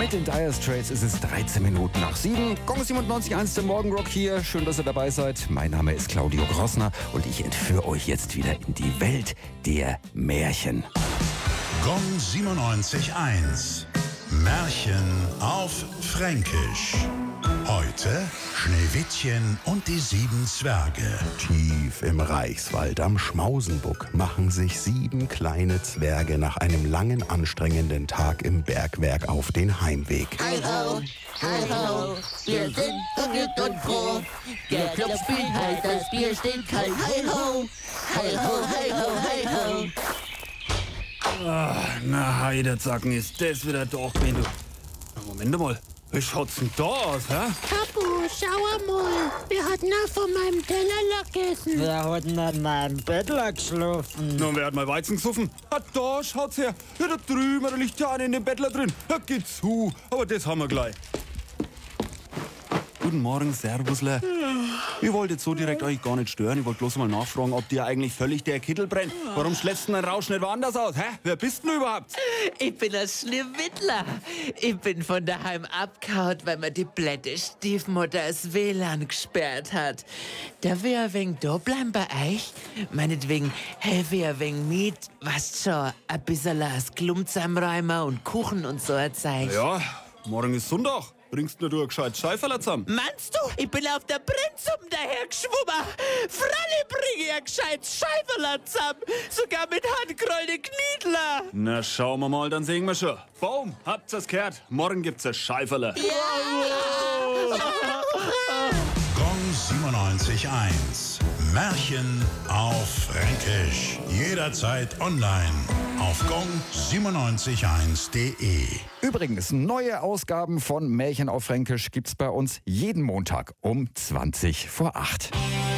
Mit den Dire Straits ist es 13 Minuten nach 7. Gong 97.1 der Morgenrock hier. Schön, dass ihr dabei seid. Mein Name ist Claudio Grossner und ich entführe euch jetzt wieder in die Welt der Märchen. Gong 97.1. Märchen auf Fränkisch. Heute Schneewittchen und die 7 Zwerge. Tief im Reichswald am Schmausenbuck machen sich 7 kleine Zwerge nach einem langen, anstrengenden Tag im Bergwerk auf den Heimweg. Hi ho, wir sind vergnügt und froh. Der Klopf spielt heiß, das Bier steht kalt. Hi ho, hi ho, hi ho, hi ho. Na, Heidezacken, ist das wieder doch, wenn du... Moment mal, wie schaut's denn da aus, hä? Papu, schau mal, wir hatten auch von meinem Teller gegessen. Wir hatten an meinem Bettler geschlafen. Na, wer hat mal Weizen gesoffen? Ah, da schaut's her. Ja, da drüben, da liegt ja einer in dem Bettler drin. Ja, geh zu, aber das haben wir gleich. Guten Morgen, Servusle. Ich wollte jetzt so direkt euch gar nicht stören. Ich wollte bloß mal nachfragen, ob dir eigentlich völlig der Kittel brennt. Warum schleppst du den Rausch nicht woanders aus? Hä? Wer bist denn überhaupt? Ich bin ein Schneewittler. Ich bin von daheim abgehauen, weil mir die blöde Stiefmutter das WLAN gesperrt hat. Darf ich ein wenig da bleiben bei euch? Meinetwegen helfe ich ein wenig mit. Weißt schon, ein bisschen das Klump zusammenräumen und Kuchen und so ein Zeug. Ja, morgen ist Sonntag. Bringst nur du ein gescheit Scheiferl zusammen? Meinst du, ich bin auf der Brennsuppe dahergeschwommen? Fralle bringe ich ein gescheites Scheiferl zusammen. Sogar mit handgerollten Kniedler. Na, schauen wir mal, dann sehen wir schon. Baum, habt's das gehört? Morgen gibt's ein Scheiferl. Gong 97.1. Märchen auf Fränkisch. Jederzeit online auf gong971.de. Übrigens, neue Ausgaben von Märchen auf Fränkisch gibt's bei uns jeden Montag um 20 vor 8.